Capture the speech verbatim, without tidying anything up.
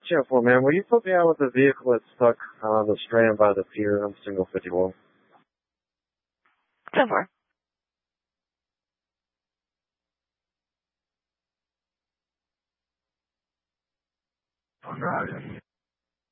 Chef, well, man, will you put me out with the vehicle that's stuck on the strand by the pier on single fifty-one? ten four. I'm driving.